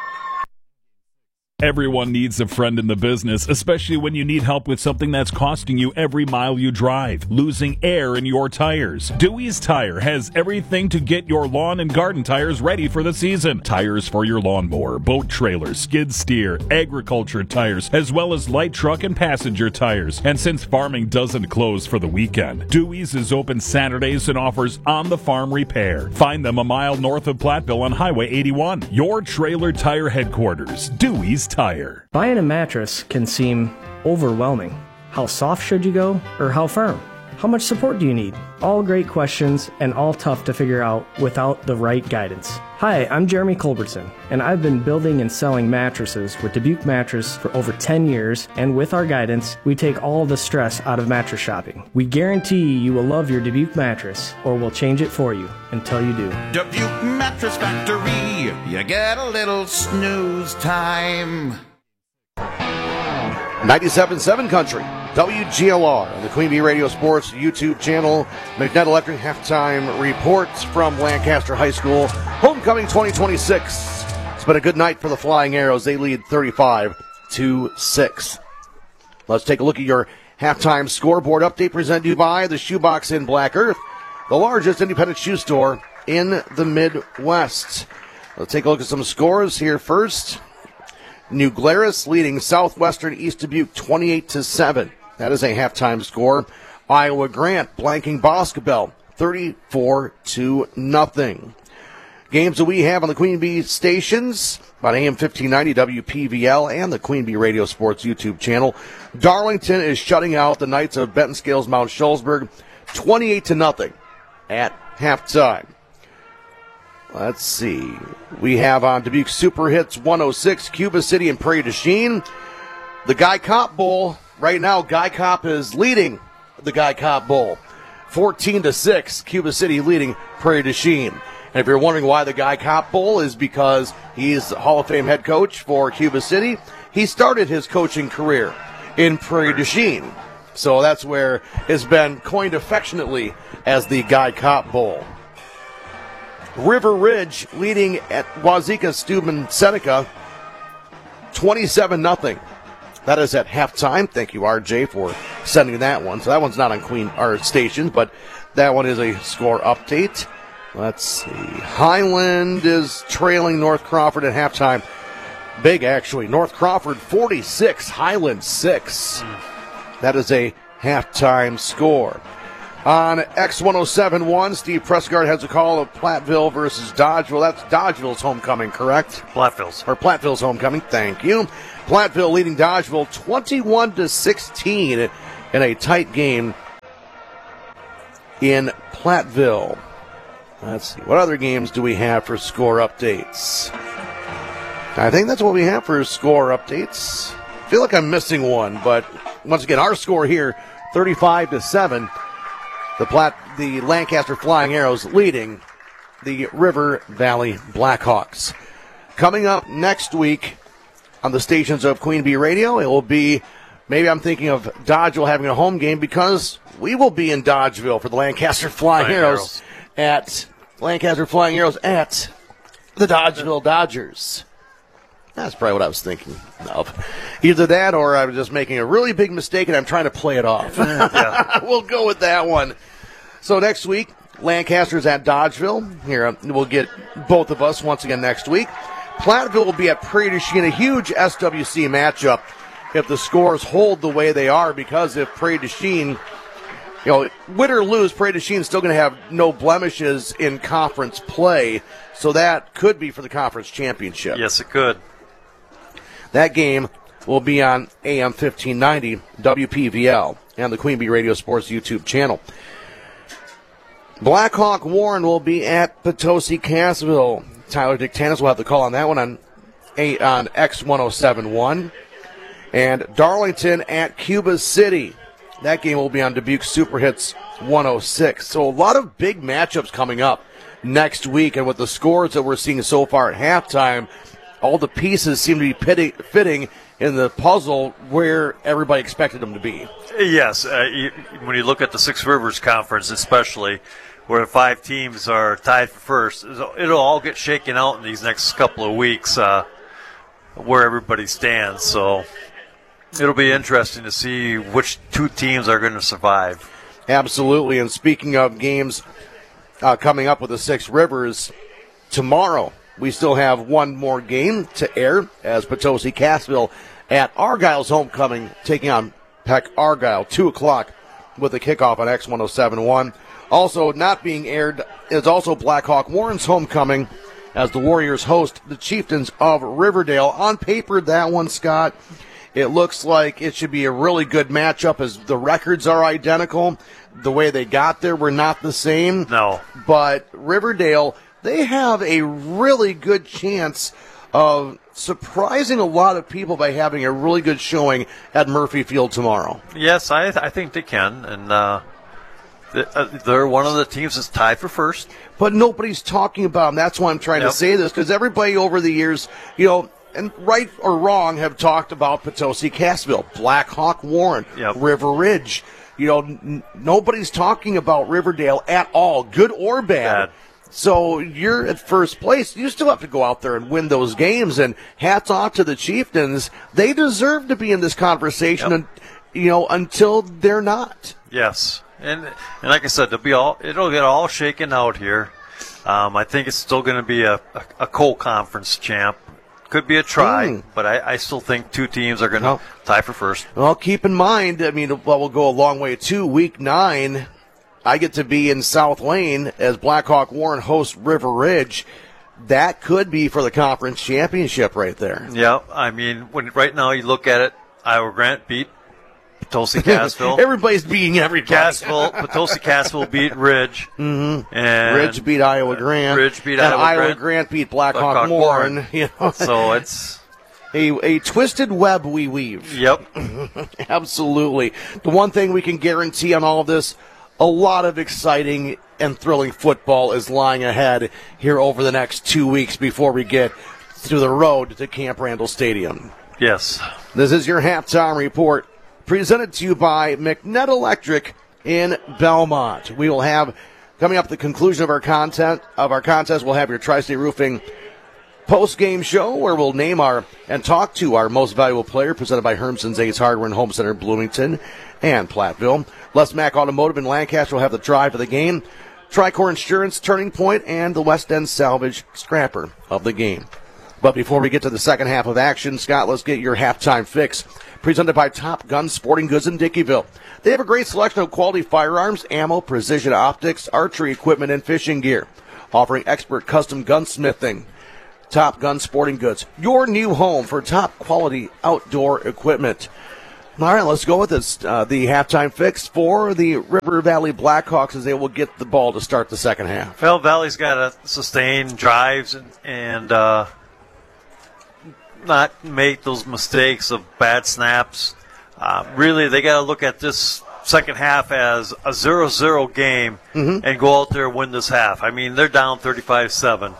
Everyone needs a friend in the business, especially when you need help with something that's costing you every mile you drive, losing air in your tires. Dewey's Tire has everything to get your lawn and garden tires ready for the season. Tires for your lawnmower, boat trailer, skid steer, agriculture tires, as well as light truck and passenger tires. And since farming doesn't close for the weekend, Dewey's is open Saturdays and offers on-the-farm repair. Find them a mile north of Platteville on Highway eighty-one. Your trailer tire headquarters, Dewey's Tire. Buying a mattress can seem overwhelming. How soft should you go, or how firm? How much support do you need? All great questions and all tough to figure out without the right guidance. Hi, I'm Jeremy Culbertson, and I've been building and selling mattresses with Dubuque Mattress for over ten years, and with our guidance, we take all the stress out of mattress shopping. We guarantee you will love your Dubuque mattress, or we'll change it for you until you do. Dubuque Mattress Factory, you get a little snooze time. ninety-seven point seven Country, W G L R, and the Queen Bee Radio Sports YouTube channel. McNutt Electric halftime reports from Lancaster High School. Homecoming twenty twenty-six. It's been a good night for the Flying Arrows. They lead thirty-five to six. Let's take a look at your halftime scoreboard update presented to you by the Shoebox in Black Earth, the largest independent shoe store in the Midwest. Let's take a look at some scores here first. New Glarus leading Southwestern East Dubuque twenty-eight to seven. That is a halftime score. Iowa Grant blanking Boscobel thirty-four to nothing. Games that we have on the Queen Bee stations on A M fifteen ninety W P V L and the Queen Bee Radio Sports YouTube channel. Darlington is shutting out the Knights of Benton Scales Mount Shullsburg twenty-eight to nothing at halftime. Let's see. We have on Dubuque Super Hits one oh six, Cuba City and Prairie du Chien. The Guy Cop Bowl, right now, Guy Cop is leading the Guy Cop Bowl. fourteen to six, Cuba City leading Prairie du Chien. And if you're wondering why the Guy Cop Bowl, is because he's Hall of Fame head coach for Cuba City. He started his coaching career in Prairie du Chien. So that's where it's been coined affectionately as the Guy Cop Bowl. River Ridge leading at Wazeeka Steuben Seneca twenty-seven nothing. That is at halftime. Thank you, R J, for sending that one. So that one's not on Queen our station, but that one is a score update. Let's see. Highland is trailing North Crawford at halftime. Big, actually. North Crawford forty-six, Highland six. That is a halftime score. On X one oh seven point one, Steve Prescott has a call of Platteville versus Dodgeville. That's Dodgeville's homecoming, correct? Platteville's. Or Platteville's homecoming, thank you. Platteville leading Dodgeville twenty-one to sixteen in a tight game in Platteville. Let's see, what other games do we have for score updates? I think that's what we have for score updates. I feel like I'm missing one, but once again, our score here, thirty-five to seven. The Platt, the Lancaster Flying Arrows leading the River Valley Blackhawks. Coming up next week on the stations of Queen Bee Radio, it will be, maybe I'm thinking of Dodgeville having a home game because we will be in Dodgeville for the Lancaster Flying, Flying Arrows, Arrows at Lancaster Flying Arrows at the Dodgeville Dodgers. That's probably what I was thinking of. Either that or I was just making a really big mistake and I'm trying to play it off. Yeah. We'll go with that one. So next week, Lancaster's at Dodgeville. Here, we'll get both of us once again next week. Platteville will be at Prairie du Chien, a huge S W C matchup if the scores hold the way they are, because if Prairie du Chien, you know, win or lose, Prairie du Chien is still going to have no blemishes in conference play, so that could be for the conference championship. Yes, it could. That game will be on A M fifteen ninety W P V L and the Queen Bee Radio Sports YouTube channel. Blackhawk Warren will be at Potosi Cassville. Tyler Dictanis will have the call on that one on, a, on X one oh seven point one. And Darlington at Cuba City. That game will be on Dubuque Super Hits one oh six. So a lot of big matchups coming up next week. And with the scores that we're seeing so far at halftime, all the pieces seem to be pitting, fitting in the puzzle where everybody expected them to be. Yes, uh, you, when you look at the Six Rivers Conference especially, where five teams are tied for first, it'll all get shaken out in these next couple of weeks uh, where everybody stands. So it'll be interesting to see which two teams are going to survive. Absolutely, and speaking of games uh, coming up with the Six Rivers, tomorrow we still have one more game to air as Potosi Cassville at Argyle's homecoming taking on Peck Argyle, two o'clock with a kickoff on X one oh seven point one. Also not being aired is also Blackhawk Warren's homecoming as the Warriors host the Chieftains of Riverdale. On paper, that one, Scott, it looks like it should be a really good matchup as the records are identical. The way they got there were not the same. No. But Riverdale, they have a really good chance of surprising a lot of people by having a really good showing at Murphy Field tomorrow. Yes, I, th- I think they can, and uh, they're one of the teams that's tied for first. But nobody's talking about them. That's why I'm trying yep. to say this, because everybody over the years, you know, and right or wrong, have talked about Potosi Cassville, Blackhawk Warren, yep. River Ridge. You know, n- nobody's talking about Riverdale at all, good or bad. bad. So you're at first place. You still have to go out there and win those games. And hats off to the Chieftains. They deserve to be in this conversation, yep. and, you know, until they're not. Yes, and and like I said, it'll be all it'll get all shaken out here. Um, I think it's still going to be a, a a Coal Conference champ. Could be a try, mm. but I, I still think two teams are going to well, tie for first. Well, keep in mind, I mean, well, we'll go a long way too. Week nine, I get to be in South Lane as Blackhawk Warren hosts River Ridge. That could be for the conference championship right there. Yeah, I mean, when right now you look at it, Iowa Grant beat Potosi Cassville. Everybody's beating everybody. Cassville, Potosi Cassville beat Ridge. Mm-hmm. And Ridge beat Iowa Grant. Ridge beat and Iowa, Iowa Grant. Grant beat Blackhawk, Blackhawk Warren. Warren. You know? So it's a a twisted web we weave. Yep. Absolutely. The one thing we can guarantee on all of this, a lot of exciting and thrilling football is lying ahead here over the next two weeks before we get through the road to Camp Randall Stadium. Yes. This is your halftime report presented to you by McNett Electric in Belmont. We will have, coming up at the conclusion of our content of our contest, we'll have your Tri-State Roofing post-game show where we'll name our and talk to our most valuable player, presented by Hermson's Ace Hardware and Home Center, Bloomington and Platteville. Les Mack Automotive in Lancaster will have the drive of the game. Tricor Insurance, Turning Point, and the West End Salvage Scrapper of the game. But before we get to the second half of action, Scott, let's get your halftime fix. Presented by Top Gun Sporting Goods in Dickeyville. They have a great selection of quality firearms, ammo, precision optics, archery equipment, and fishing gear. Offering expert custom gunsmithing. Top Gun Sporting Goods, your new home for top quality outdoor equipment. All right, let's go with this. Uh, the halftime fix for the River Valley Blackhawks as they will get the ball to start the second half. Well, Valley's got to sustain drives and, and uh, not make those mistakes of bad snaps. Uh, really, they got to look at this second half as a zero zero game mm-hmm. and go out there and win this half. I mean, they're down thirty-five seven,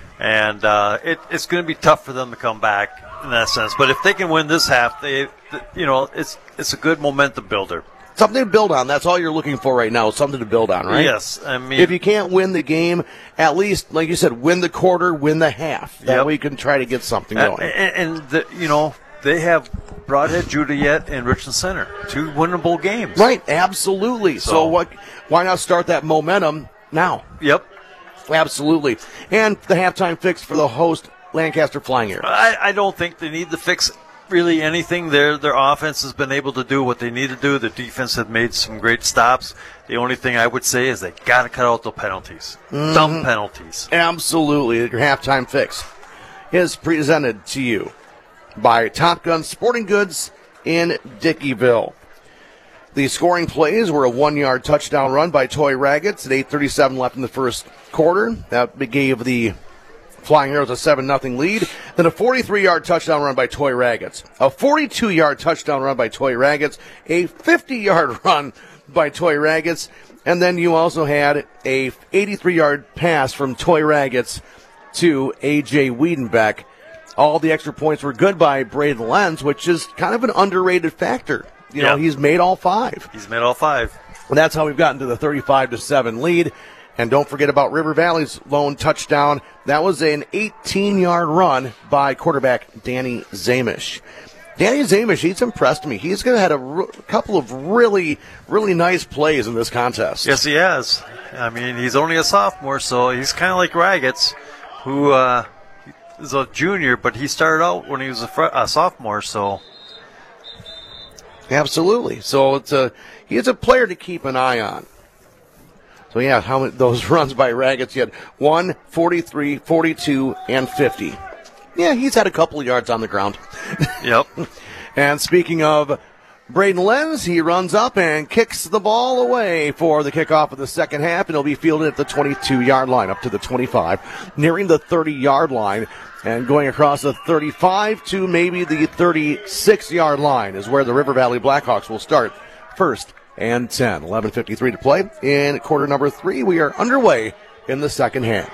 and uh, it, it's going to be tough for them to come back in that sense. But if they can win this half, they, you know, it's it's a good momentum builder. Something to build on. That's all you're looking for right now, something to build on, right? Yes. I mean, if you can't win the game, at least, like you said, win the quarter, win the half. That yep. way you can try to get something going. And, and the, you know, they have Broadhead, Juliet, and Richland Center. Two winnable games. Right, absolutely. So, so what? Why not start that momentum now? Yep. Absolutely. And the halftime fix for the host, Lancaster Flying Air. I, I don't think they need to fix really anything. Their their offense has been able to do what they need to do. The defense have made some great stops. The only thing I would say is they got to cut out the penalties. Mm-hmm. Dumb penalties. Absolutely. Your halftime fix is presented to you by Top Gun Sporting Goods in Dickeyville. The scoring plays were a one-yard touchdown run by Toy Raggets at eight thirty-seven left in the first quarter. That gave the Flying Arrows a seven nothing lead. Then a forty-three-yard touchdown run by Toy Raggets. A forty-two-yard touchdown run by Toy Raggets. A fifty-yard run by Toy Raggets. And then you also had a eighty-three-yard pass from Toy Raggets to A J Wiedenbeck. All the extra points were good by Braden Lenz, which is kind of an underrated factor. You know, yep. he's made all five. He's made all five. And that's how we've gotten to the thirty-five to seven lead. And don't forget about River Valley's lone touchdown. That was an eighteen-yard run by quarterback Danny Zamish. Danny Zamish, he's impressed me. He's going to have a r- couple of really, really nice plays in this contest. Yes, he has. I mean, he's only a sophomore, so he's kind of like Raggets, who uh, is a junior, but he started out when he was a, fr- a sophomore, so. Absolutely. So it's a, he's a player to keep an eye on. So, yeah, how many, those runs by Raggets, he had one, forty-three, forty-two, and fifty. Yeah, he's had a couple of yards on the ground. Yep. And speaking of Braden Lenz, he runs up and kicks the ball away for the kickoff of the second half, and it'll be fielded at the twenty-two-yard line, up to the twenty-five, nearing the thirty-yard line, and going across the thirty-five to maybe the thirty-six-yard line is where the River Valley Blackhawks will start first and ten. eleven fifty-three to play in quarter number three. We are underway in the second half.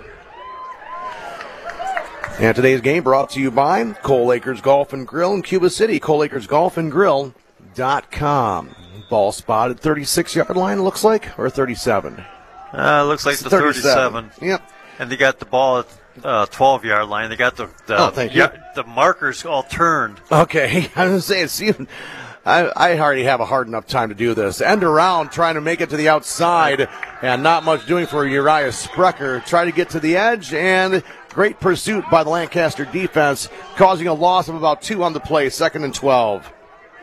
And today's game brought to you by Cole Acres Golf and Grill in Cuba City. Cole Acres Golf and Grill dot com. Ball spotted thirty-six-yard line, looks like, or thirty-seven? Uh, looks like it's the thirty-seven. thirty-seven. Yep. And they got the ball at uh, twelve-yard line. They got the the, oh, thank you. yeah, the markers all turned. Okay, I was saying, see, I, I already have a hard enough time to do this. End around, trying to make it to the outside, and not much doing for Uriah Sprecher. Try to get to the edge, and great pursuit by the Lancaster defense, causing a loss of about two on the play, second and twelve.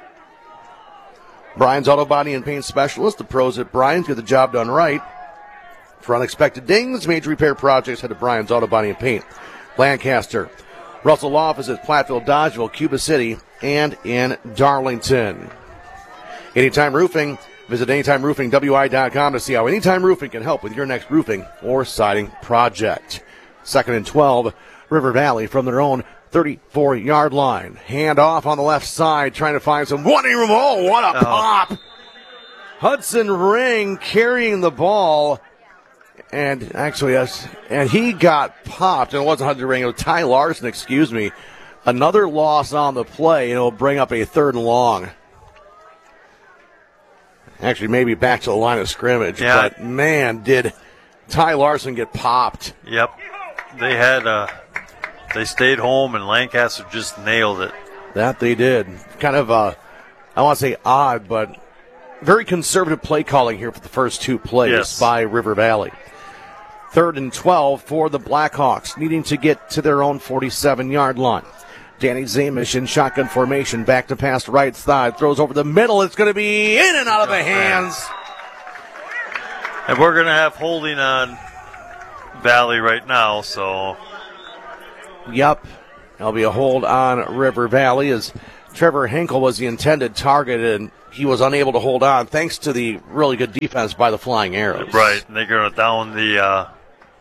Brian's Auto Body and Paint Specialist, the pros at Brian's, get the job done right. For unexpected dings, major repair projects, head to Brian's Auto Body and Paint. Lancaster. Russell Office at Platteville, Dodgeville, Cuba City, and in Darlington. Anytime Roofing. Visit anytime roofing w i dot com to see how Anytime Roofing can help with your next roofing or siding project. Second and twelve, River Valley from their own thirty-four-yard line. Hand off on the left side, trying to find some running room. Oh, what a oh. pop! Hudson Ring carrying the ball. And actually, yes, and he got popped. And it wasn't Hudson Ring, it was Ty Larson, excuse me. Another loss on the play, and it'll bring up a third and long. Actually, maybe back to the line of scrimmage. Yeah. But, man, did Ty Larson get popped. Yep. They had, uh, they stayed home, and Lancaster just nailed it. That they did. Kind of, uh, I want to say odd, but very conservative play calling here for the first two plays yes. by River Valley. Third and twelve for the Blackhawks, needing to get to their own forty-seven-yard line. Danny Zamish in shotgun formation, back to pass right side, throws over the middle. It's going to be in and out of the hands. And we're going to have holding on Valley right now, so. Yep, there'll be a hold on River Valley as Trevor Henkel was the intended target, and he was unable to hold on thanks to the really good defense by the Flying Arrows. Right, and they're going to down the uh,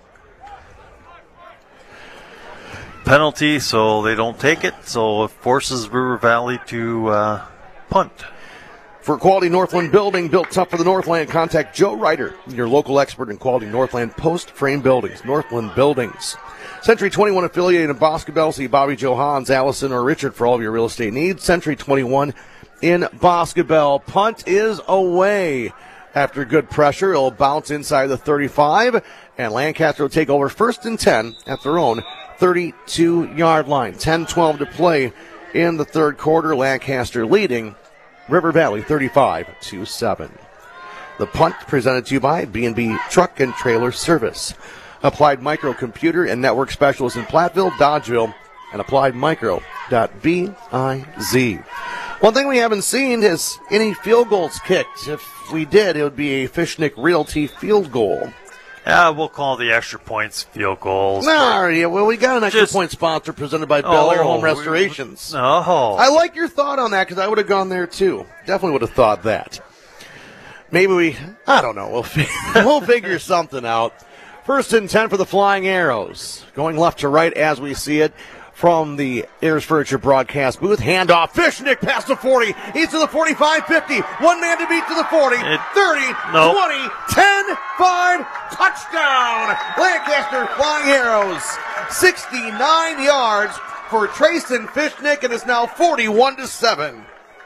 penalty, so they don't take it, so it forces River Valley to uh, punt. For quality Northland building built tough for the Northland, contact Joe Ryder, your local expert in quality Northland post-frame buildings. Northland Buildings. Century twenty-one affiliated in Boscobel. See Bobby Johans, Allison, or Richard for all of your real estate needs. Century twenty-one in Boscobel. Punt is away. After good pressure, it'll bounce inside the thirty-five, and Lancaster will take over first and ten at their own thirty-two-yard line. ten twelve to play in the third quarter. Lancaster leading River Valley thirty-five to seven. The punt presented to you by B and B Truck and Trailer Service. Applied Micro Computer and Network Specialists in Platteville, Dodgeville, and applied micro dot biz. One thing we haven't seen is any field goals kicked. If we did, it would be a Fishnick Realty field goal. Yeah, we'll call the extra points field goals. No, yeah, well, we got an extra Just, point sponsor presented by Bel Air oh, Home Restorations. We, oh. I like your thought on that because I would have gone there too. Definitely would have thought that. Maybe we, I don't know, we'll, we'll figure something out. First and ten for the Flying Arrows. Going left to right as we see it from the Ayers Furniture broadcast booth. Handoff. Fishnick past the forty. He's to the forty-five fifty. One man to beat to the forty. It, thirty, nope. twenty, ten, five. Touchdown. Lancaster Flying Arrows. sixty-nine yards for Trayson Fishnick, and it's now forty-one to seven.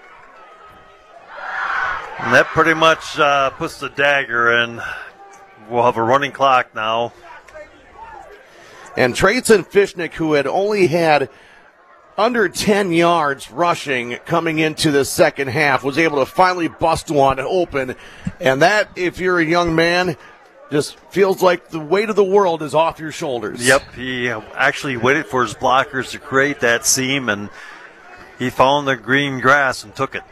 And that pretty much uh, puts the dagger in. We'll have a running clock now. And Trayson Fishnick, who had only had under ten yards rushing coming into the second half, was able to finally bust one open. And that, if you're a young man, just feels like the weight of the world is off your shoulders. Yep, he actually waited for his blockers to create that seam, and he found the green grass and took it.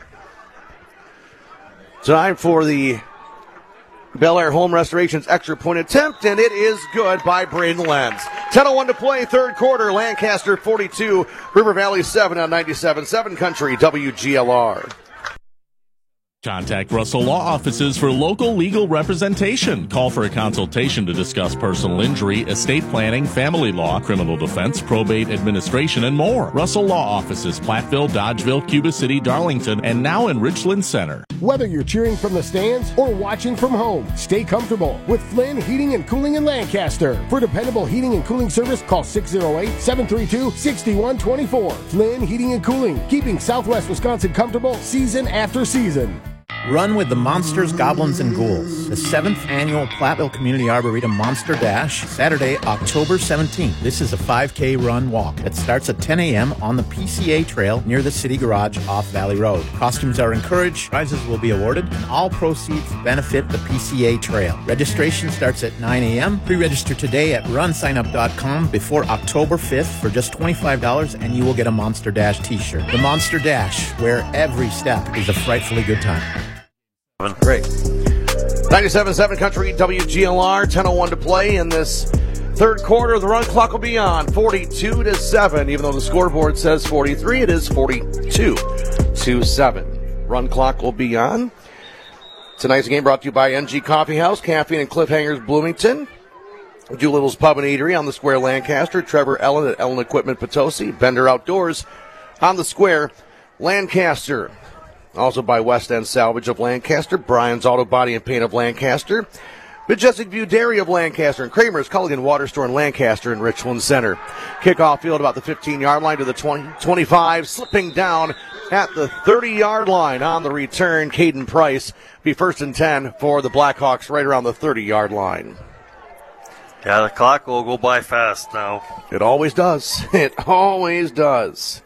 Time for the Bel Air Home Restoration's extra point attempt, and it is good by Braden Lenz. ten oh one to play, third quarter. Lancaster forty-two, River Valley seven on ninety-seven point seven Country W G L R. Contact Russell Law Offices for local legal representation. Call for a consultation to discuss personal injury, estate planning, family law, criminal defense, probate administration, and more. Russell Law Offices, Platteville, Dodgeville, Cuba City, Darlington, and now in Richland Center. Whether you're cheering from the stands or watching from home, stay comfortable with Flynn Heating and Cooling in Lancaster. For dependable heating and cooling service, call six oh eight, seven three two, six one two four. Flynn Heating and Cooling, keeping Southwest Wisconsin comfortable season after season. Run with the Monsters, Goblins, and Ghouls. The seventh annual Platteville Community Arboretum Monster Dash, Saturday, October seventeenth. This is a five K run walk. It starts at ten a.m. on the P C A Trail near the City Garage off Valley Road. Costumes are encouraged, prizes will be awarded, and all proceeds benefit the P C A Trail. Registration starts at nine a.m. Pre-register today at run sign up dot com before October fifth for just twenty-five dollars, and you will get a Monster Dash t-shirt. The Monster Dash, where every step is a frightfully good time. Great. ninety-seven point seven Country W G L R, ten oh one to play in this third quarter. The run clock will be on forty-two to seven. Even though the scoreboard says forty-three, it is forty-two to seven. Run clock will be on. Tonight's game brought to you by N G Coffee House, Caffeine and Cliffhangers Bloomington, Doolittle's Pub and Eatery on the Square Lancaster, Trevor Ellen at Ellen Equipment Potosi, Bender Outdoors on the Square Lancaster. Also by West End Salvage of Lancaster, Brian's Auto Body and Paint of Lancaster, Majestic View Dairy of Lancaster, and Kramer's Culligan Water Store in Lancaster and Richland Center. Kickoff field about the fifteen-yard line to the twenty, twenty-five, slipping down at the thirty-yard line on the return. Caden Price be first and ten for the Blackhawks right around the thirty-yard line. Yeah, the clock will go by fast now. It always does. It always does.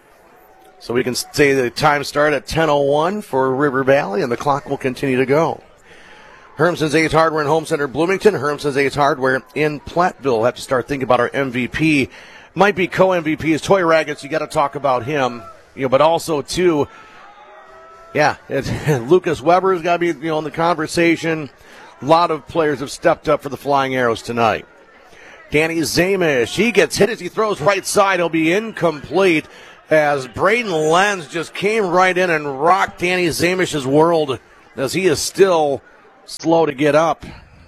So we can say the time start at ten oh one for River Valley, and the clock will continue to go. Hermson's Ace Hardware in Home Center Bloomington. Hermson's Ace Hardware in Platteville. We'll have to start thinking about our M V P. Might be co-M V P is Toy Raggets. You got to talk about him. You know, but also too, yeah, it's, Lucas Weber's got to be, you know, in the conversation. A lot of players have stepped up for the Flying Arrows tonight. Danny Zamish, he gets hit as he throws right side. He'll be incomplete as Braden Lenz just came right in and rocked Danny Zamish's world as he is still slow to get up.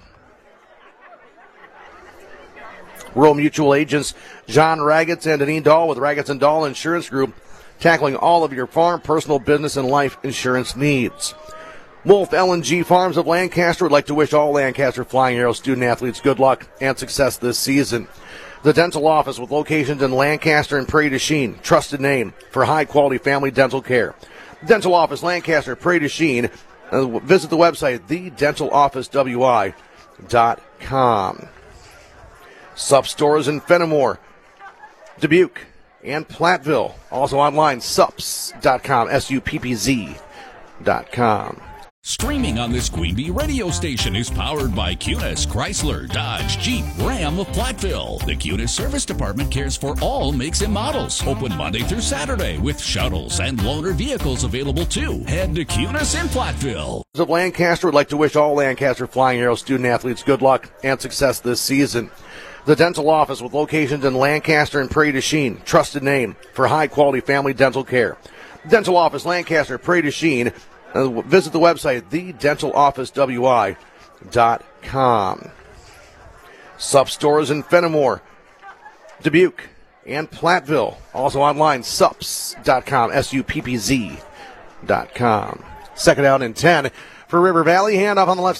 Rural Mutual agents John Raggets and Deneen Dahl with Raggets and Dahl Insurance Group, tackling all of your farm, personal, business, and life insurance needs. Wolf L and G Farms of Lancaster would like to wish all Lancaster Flying Arrow student athletes good luck and success this season. The dental office with locations in Lancaster and Prairie du Chien, trusted name for high-quality family dental care. Dental office, Lancaster, Prairie du Chien. Uh, visit the website, the dental office w i dot com. Sup stores in Fenimore, Dubuque, and Platteville. Also online, sups dot com, S U P P Z dot com. Streaming on this Queen Bee radio station is powered by Cunis, Chrysler, Dodge, Jeep, Ram of Platteville. The Cunis Service Department cares for all makes and models. Open Monday through Saturday with shuttles and loaner vehicles available too. Head to Cunis in Platteville. Of Lancaster would like to wish all Lancaster Flying Arrow student athletes good luck and success this season. The dental office with locations in Lancaster and Prairie du Chien, trusted name for high-quality family dental care. Dental office, Lancaster, Prairie du Chien. Uh, visit the website, the dental office w i dot com. Sup stores in Fenimore, Dubuque, and Platteville. Also online, sups dot com, S U P P Z dot com. Second out and ten for River Valley. Handoff on the left